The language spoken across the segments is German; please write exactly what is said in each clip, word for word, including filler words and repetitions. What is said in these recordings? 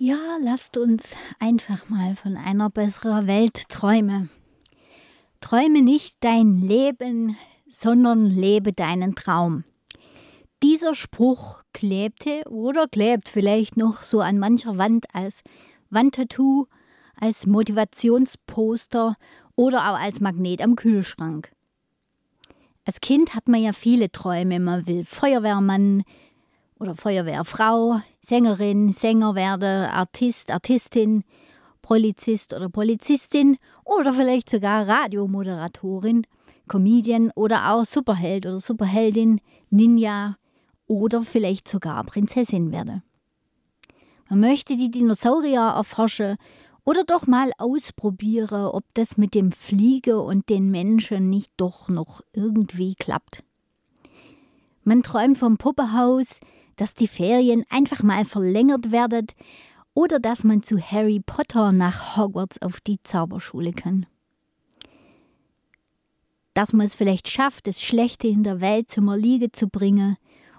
Ja, lasst uns einfach mal von einer besseren Welt träumen. Träume nicht dein Leben, sondern lebe deinen Traum. Dieser Spruch klebte oder klebt vielleicht noch so an mancher Wand als Wandtattoo, als Motivationsposter oder auch als Magnet am Kühlschrank. Als Kind hat man ja viele Träume. Man will Feuerwehrmann oder Feuerwehrfrau, Sängerin, Sänger werden, Artist, Artistin, Polizist oder Polizistin oder vielleicht sogar Radiomoderatorin, Comedian oder auch Superheld oder Superheldin, Ninja oder vielleicht sogar Prinzessin werden. Man möchte die Dinosaurier erforschen oder doch mal ausprobieren, ob das mit dem Fliegen und den Menschen nicht doch noch irgendwie klappt. Man träumt vom Puppenhaus, dass die Ferien einfach mal verlängert werden oder dass man zu Harry Potter nach Hogwarts auf die Zauberschule kann. Dass man es vielleicht schafft, das Schlechte in der Welt zum Erliegen zu bringen.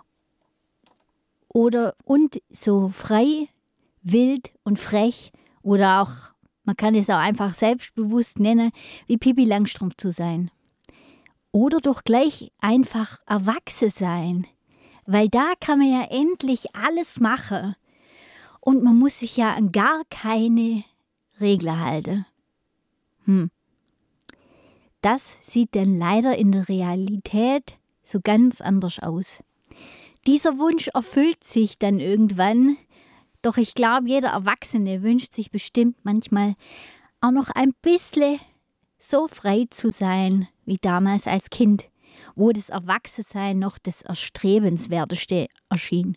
Oder und so frei, wild und frech oder auch, man kann es auch einfach selbstbewusst nennen, wie Pippi Langstrumpf zu sein. Oder doch gleich einfach erwachsen sein. Weil da kann man ja endlich alles machen. Und man muss sich ja an gar keine Regeln halten. Hm. Das sieht dann leider in der Realität so ganz anders aus. Dieser Wunsch erfüllt sich dann irgendwann. Doch ich glaube, jeder Erwachsene wünscht sich bestimmt manchmal auch noch ein bisschen so frei zu sein wie damals als Kind, wo das Erwachsensein noch das Erstrebenswerteste erschien.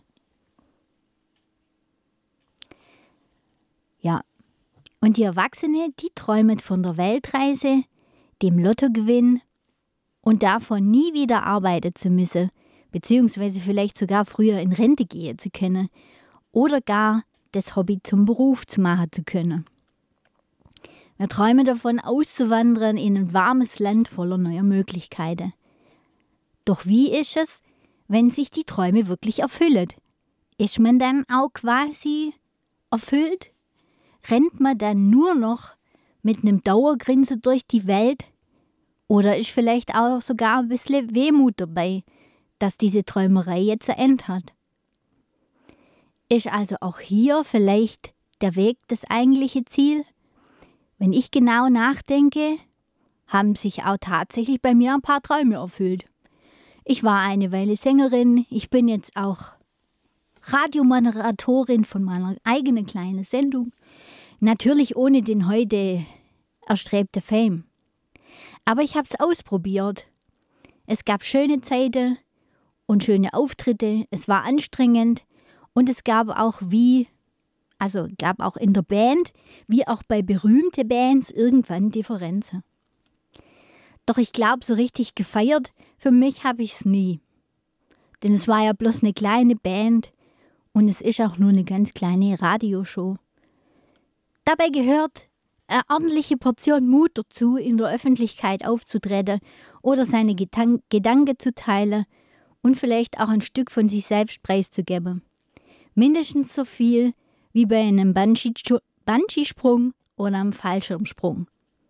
Ja, und die Erwachsene, die träumen von der Weltreise, dem Lottogewinn und davon nie wieder arbeiten zu müssen, beziehungsweise vielleicht sogar früher in Rente gehen zu können oder gar das Hobby zum Beruf zu machen zu können. Wir träumen davon, auszuwandern in ein warmes Land voller neuer Möglichkeiten. Doch wie ist es, wenn sich die Träume wirklich erfüllen? Ist man dann auch quasi erfüllt? Rennt man dann nur noch mit einem Dauergrinsen durch die Welt? Oder ist vielleicht auch sogar ein bisschen Wehmut dabei, dass diese Träumerei jetzt ein Ende hat? Ist also auch hier vielleicht der Weg das eigentliche Ziel? Wenn ich genau nachdenke, haben sich auch tatsächlich bei mir ein paar Träume erfüllt. Ich war eine Weile Sängerin, ich bin jetzt auch Radiomoderatorin von meiner eigenen kleinen Sendung. Natürlich ohne den heute erstrebten Fame. Aber ich habe es ausprobiert. Es gab schöne Zeiten und schöne Auftritte, es war anstrengend und es gab auch wie, also gab auch in der Band, wie auch bei berühmten Bands irgendwann Differenzen. Doch ich glaube, so richtig gefeiert für mich habe ich es nie. Denn es war ja bloß eine kleine Band und es ist auch nur eine ganz kleine Radioshow. Dabei gehört eine ordentliche Portion Mut dazu, in der Öffentlichkeit aufzutreten oder seine Gedan- Gedanken zu teilen und vielleicht auch ein Stück von sich selbst preiszugeben. Mindestens so viel wie bei einem Bungee- Bungee-Sprung oder einem Fallschirmsprung.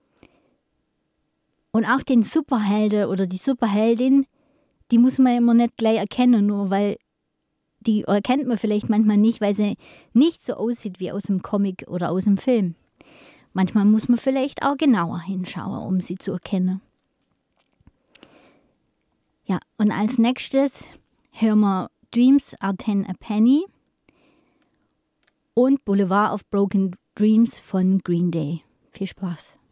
Und auch den Superhelden oder die Superheldin, die muss man immer nicht gleich erkennen, nur weil die erkennt man vielleicht manchmal nicht, weil sie nicht so aussieht wie aus dem Comic oder aus dem Film. Manchmal muss man vielleicht auch genauer hinschauen, um sie zu erkennen. Ja, und als nächstes hören wir Dreams Are Ten a Penny und Boulevard of Broken Dreams von Green Day. Viel Spaß.